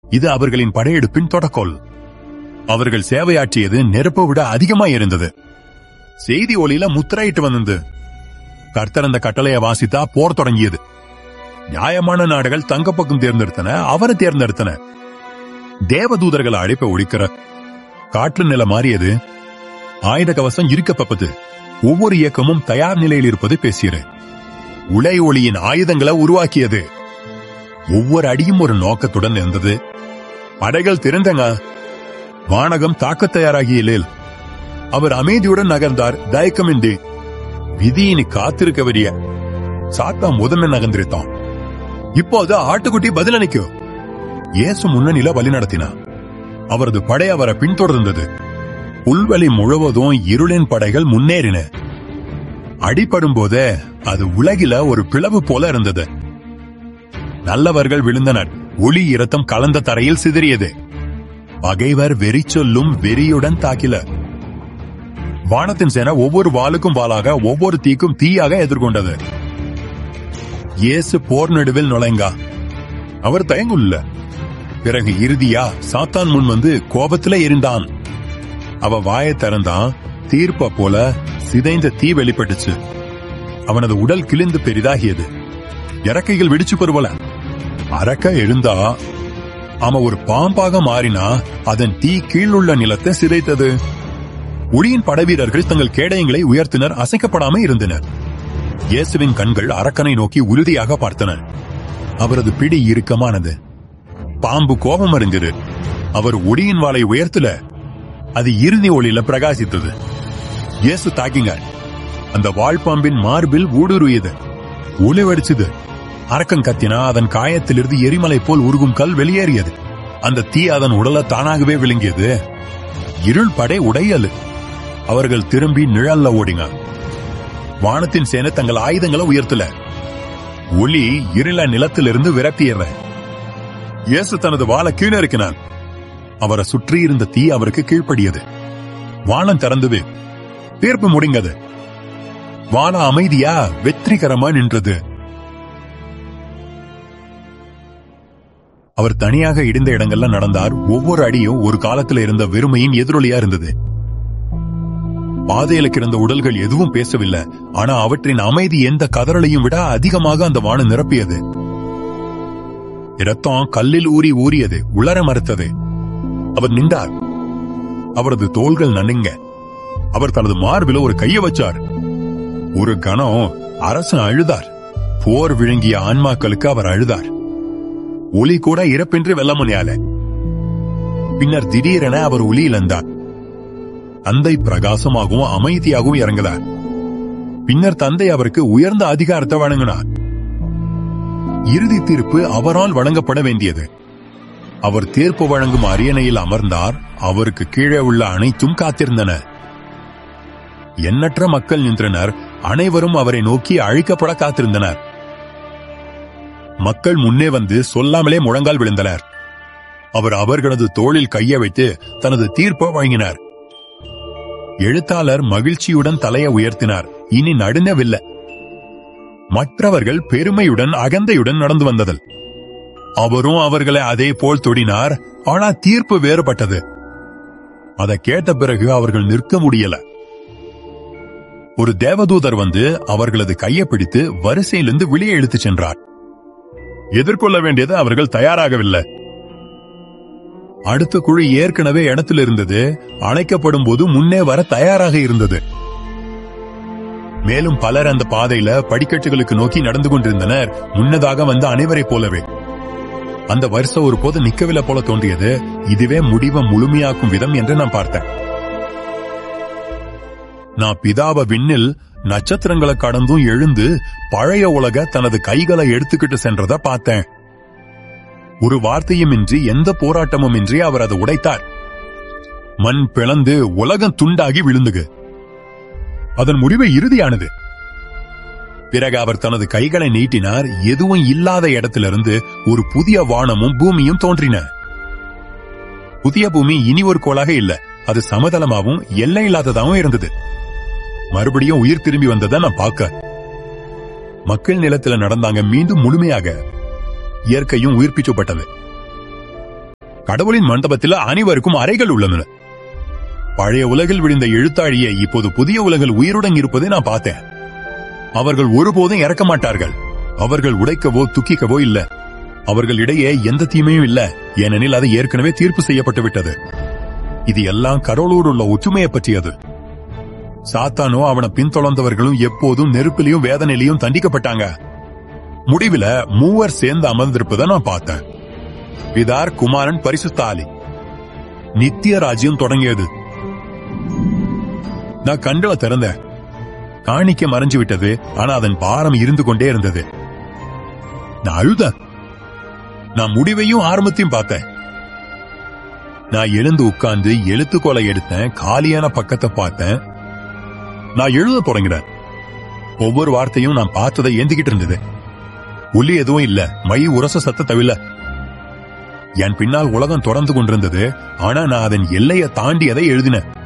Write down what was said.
இது அவர்களின் படையெடுப்பின் தொடக்கோள். அவர்கள் சேவையாற்றியது நெருப்பை விட அதிகமாய் இருந்தது. செய்தி ஒளியில முத்திரையிட்டு வந்தது. கர்த்தர் அந்த கட்டளையை வாசித்தா போர் தொடங்கியது. நியாயமான நாடுகள் தங்க பக்கம் தேர்ந்தெடுத்தன, அவரை தேர்ந்தெடுத்தன. தேவதூதர்கள் அழைப்பை ஒழிக்கிற காற்று நில மாறியது. ஆயுத கவசம் இருக்கப்பட்டது. ஒவ்வொரு இயக்கமும் தயார் நிலையில் இருப்பது பேசியது. உலை ஒளியின் ஆயுதங்களை உருவாக்கியது. ஒவ்வொரு அடியும் ஒரு நோக்கத்துடன் இருந்தது. படைகள் திறந்தங்க. வானகம் தாக்க தயாராகியலில் அவர் அமைதியுடன் நகர்ந்தார். தயக்கமின்றி விதியினி காத்திருக்க வரிய சாத்தா முதன்மை நகர்ந்திருத்தான். இப்போது ஆட்டுக்குட்டி பதிலளிக்கும். இயேசு முன்னணியில வழி நடத்தினார். அவரது படை அவரை பின்தொடர்ந்தது. புல்வெளி முழுவதும் இருளின் படைகள் முன்னேறின. அடிபடும் போதே அது உலகில ஒரு பிளவு போல இருந்தது. நல்லவர்கள் விழுந்தனர். ஒளி இரத்தம் கலந்த தரையில் சிதறியது. பகைவர் வெறி சொல்லும் வெறியுடன் தாக்கில. வானத்தின் சேனை ஒவ்வொரு வாளுக்கும் வாளாக, ஒவ்வொரு தீக்கும் தீயாக எதிர்கொண்டது. இயேசு போர் நடுவில் நுழைங்கா. அவர் தயங்குள்ள. பிறகு இறுதியா சாத்தான் முன் வந்து கோபத்தில எரிந்தான். அவ வாயை திறந்தான். தீர்ப்ப போல சிதைந்த தீ வெளிப்பட்டுச்சு. அவனது உடல் கிழிந்து பெரிதாகியது. இறக்கைகள் வெடிச்சு பெறுவல. அரக்க எழுந்தா அவன் ஒரு பாம்பாக மாறினா அதன் தீ கீழுள்ள நிலத்தை சிதைத்தது. ஒளியின் படைவீரர்கள் தங்கள் கேடயங்களை உயர்த்தினர். அசைக்கப்படாம இருந்தனர். இயேசுவின் கண்கள் அரக்கனை நோக்கி உறுதியாக பார்த்தன. அவரது பிடி இறுக்கமானது. பாம்பு கோபம் அறிஞ்சது. அவர் ஒளியின் வாளை உயர்த்தல. அது இறுதி ஒளியில பிரகாசித்தது. இயேசு தாக்கிங்க. அந்த வாழ்பாம்பின் மார்பில் ஊடுருவியது. ஒளி வெடிச்சது. அரக்கன் கத்தினா அதன் காயத்திலிருந்து எரிமலை போல் உருகும் கல் வெளியேறியது. அந்த தீ அதன் உடலை தானாகவே விழுங்கியது. இருள் படை உடையலு. அவர்கள் திரும்பி நிழல்ல ஓடிங்க. வானத்தின் சேனை தங்கள் ஆயுதங்களை உயர்த்தல. ஒளி இருள நிலத்திலிருந்து விரட்டியற. இயேசு தனது வாளை கீழிறக்கினார். அவரை சுற்றி இருந்த தீ அவருக்கு கீழ்ப்படியது. வானம் திறந்தது. தீர்ப்பு முடிந்தது. வானம் அமைதியா வெற்றிகரமா நின்றது. அவர் தனியாக இடிந்த இடங்கள்ல நடந்தார். ஒவ்வொரு அடியும் ஒரு காலத்துல இருந்த வெறுமையின் எதிரொலியா இருந்தது. பாதையில கிடந்த உடல்கள் எதுவும் பேசவில்லை. ஆனா அவற்றின் அமைதி எந்த கதறலையும் விட அதிகமாக அந்த வானம் நிரப்பியது. இரத்தம் கல்லில் ஊறியது. உலர மறுத்தது. அவர் நின்றார். அவரது தோள்கள் நடுங்க. அவர் தனது மார்பில ஒரு கையை வச்சார். ஒரு கணம் அரசன் அழுதார். போர் விழுங்கிய ஆன்மாக்களுக்கு அவர் அழுதார். ஒளி கூட இறப்பின்றி வெல்ல முடியால. பின்னர் திடீரென அவர் ஒளி இழந்தார். தந்தை பிரகாசமாகவும் அமைதியாகவும் இறங்கினார். பின்னர் தந்தை அவருக்கு உயர்ந்த அதிகாரத்தை வழங்கினார். இறுதி தீர்ப்பு அவரால் வழங்கப்பட வேண்டியது. அவர் தீர்ப்பு வழங்கும் அரியணையில் அமர்ந்தார். அவருக்கு கீழே உள்ள அனைத்தும் காத்திருந்தன. எண்ணற்ற மக்கள் நின்றனர். அனைவரும் அவரை நோக்கி அழைக்கப்பட காத்திருந்தனர். மக்கள் முன்னே வந்து சொல்லாமலே முழங்கால் விழுந்தனர். அவர் அவர்களது தோளில் கையை வைத்து தனது தீர்ப்பை வழங்கினார். எழுத்தாளர் மகிழ்ச்சியுடன் தலையை உயர்த்தினார். இனி நடுங்கவில்லை. மற்றவர்கள் பெருமையுடன் அகந்தையுடன் நடந்து வந்ததல். அவரும் அவர்களை அதே போல் தொடினார். ஆனா தீர்ப்பு வேறுபட்டது. அதை கேட்ட பிறகு அவர்கள் நிற்க முடியல. ஒரு தேவதூதர் வந்து அவர்களது கையை பிடித்து வரிசையிலிருந்து வெளியே இழுத்து சென்றார். எதிர்கொள்ள வேண்டியது அவர்கள் தயாராகவில்லை. அடுத்த குழு ஏற்கனவே இடத்தில் இருந்தது. அணைக்கப்படும் போது முன்னே வர தயாராக இருந்தது. மேலும் பலர் அந்த பாதையில படிக்கட்டுகளுக்கு நோக்கி நடந்து கொண்டிருந்தனர். முன்னதாக வந்த அனைவரை போலவே அந்த வரிசை ஒரு போது நிக்கவில்லை போல தோன்றியது. இதுவே முடிவை முழுமையாக்கும் விதம் என்று நான் பார்த்தேன். நான் பிதாவ விண்ணில் நட்சத்திரங்களை கடந்தும் எழுந்து பழைய உலக தனது கைகளை எடுத்துக்கிட்டு சென்றதை பார்த்தேன். ஒரு வார்த்தையும் இன்றி, எந்த போராட்டமும் இன்றி அவர் அதை உடைத்தார். மண் பிளந்து உலகம் துண்டாகி விழுந்துகு. அதன் முடிவு இறுதியானது. பிறகு அவர் தனது கைகளை நீட்டினார். எதுவும் இல்லாத இடத்திலிருந்து ஒரு புதிய வானமும் பூமியும் தோன்றின. புதிய பூமி இனி ஒரு கோளாக இல்ல. அது சமதளமாகவும் எல்லை இல்லாததாகவும் இருந்தது. மறுபடியும் உயிர் திரும்பி வந்ததை நான் பார்க்க. மக்கள் நிலத்துல நடந்தாங்க. மீண்டும் முழுமையாக இயற்கையும் உயிர்ப்பிக்கப்பட்டது. கடவுளின் மண்டபத்தில் அனைவருக்கும் அறைகள் உள்ளன. பழைய உலகில் விழுந்த எழுத்தாழியை இப்போது புதிய உலகில் உயிருடன் இருப்பதை நான் பார்த்தேன். அவர்கள் ஒருபோதும் இறக்க மாட்டார்கள். அவர்கள் உடைக்கவோ துக்கிக்கவோ இல்ல. அவர்கள் இடையே எந்த தீமையும் இல்ல, ஏனெனில் அது ஏற்கனவே தீர்ப்பு செய்யப்பட்டு விட்டது. இது எல்லாம் கடவுளோடு உள்ள ஒற்றுமையை பற்றியது. சாத்தானோ அவனை பின்தொடர்ந்தவர்களும் எப்போதும் நெருப்பிலையும் வேதனையிலையும் தண்டிக்கப்பட்டாங்க. முடிவுல மூவர் சேர்ந்து அமர்ந்திருப்பதை நான் பார்த்தேன். பிதார், குமாரன், பரிசுத்த ஆவி. நித்திய ராஜ்யம் தொடங்கியது. நான் கண்களை திறந்தேன். காணிக்க மறைஞ்சு விட்டது, ஆனா அதன் பாரம் இருந்து கொண்டே இருந்தது. நான் அழுதேன். நான் முடிவையும் ஆரம்பத்தையும் பார்த்தேன். நான் எழுந்து உட்கார்ந்து எழுத்துக்கோலை எடுத்தேன். காலியான பக்கத்தை பார்த்தேன். நான் எழுத தொடங்கினேன். ஒவ்வொரு வார்த்தையும் நான் பார்த்ததை ஏந்திக்கிட்டு இருந்தது. ஒலி எதுவும் இல்ல, மை உரச சத்த தவிர. என் பின்னால் உலகம் தொடர்ந்து கொண்டிருந்தது, ஆனா நான் அதன் எல்லையை தாண்டி அதை எழுதினேன்.